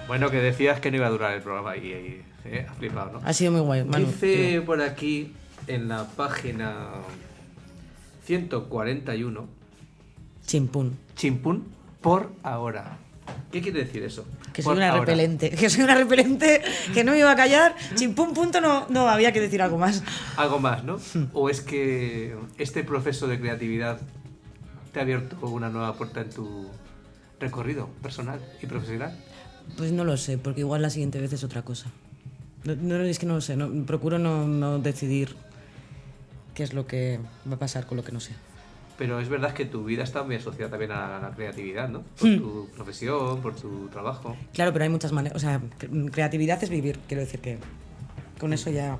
Bueno, que decías que no iba a durar el programa y has flipado, ¿no? Ha sido muy guay, Manu. Dice por aquí, en la página 141, Chimpún. chimpún por ahora. ¿Qué quiere decir eso? Que Por soy una ahora. repelente. Que soy una repelente, que no me iba a callar. Chimpún, punto, no, había que decir algo más. Algo más, ¿no? ¿O es que este proceso de creatividad te ha abierto una nueva puerta en tu recorrido personal y profesional? Pues no lo sé, porque igual la siguiente vez es otra cosa. No, es que no lo sé, procuro no decidir qué es lo que va a pasar con lo que no sé. Pero es verdad que tu vida está muy asociada también a la creatividad, ¿no? Por tu profesión, por tu trabajo. Claro, pero hay muchas maneras. O sea, creatividad es vivir, quiero decir que con eso ya...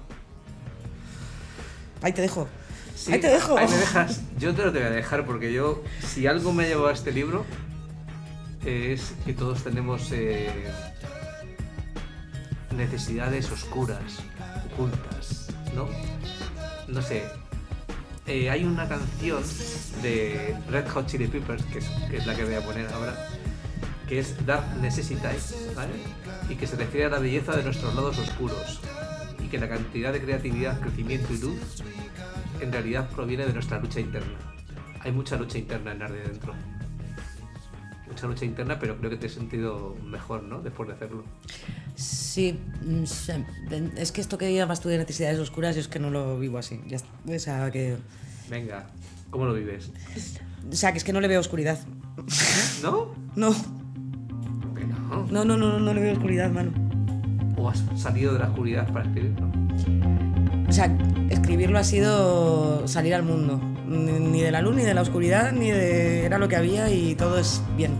Ahí te dejo. Sí, Ahí te dejo. Ahí me dejas. Yo te lo voy a dejar porque yo, si algo me ha llevado a este libro, es que todos tenemos necesidades oscuras, ocultas, ¿no? No sé. Hay una canción de Red Hot Chili Peppers, que es la que voy a poner ahora, que es Dark Necessities, ¿vale? Y que se refiere a la belleza de nuestros lados oscuros y que la cantidad de creatividad, crecimiento y luz en realidad proviene de nuestra lucha interna. Hay mucha lucha interna en Arde dentro. Mucha lucha interna, pero creo que te he sentido mejor, ¿no? Después de hacerlo. Sí, es que esto que llamas tú de necesidades oscuras, yo es que no lo vivo así. Ya está. O sea, que... Venga, ¿cómo lo vives? O sea, que es que no le veo oscuridad. ¿No? No. ¿Por qué no? No le veo oscuridad, mano. ¿O has salido de la oscuridad para escribirlo? O sea, escribirlo ha sido salir al mundo. Ni de la luz, ni de la oscuridad, ni de... Era lo que había y todo es bien.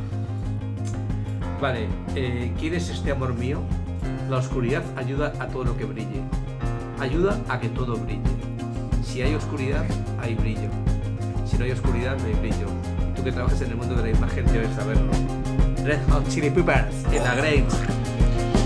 Vale, ¿quieres este amor mío? La oscuridad ayuda a todo lo que brille. Ayuda a que todo brille. Si hay oscuridad, hay brillo. Si no hay oscuridad, no hay brillo. Tú que trabajas en el mundo de la imagen debes saberlo. Red Hot Chili Peppers en la Grange.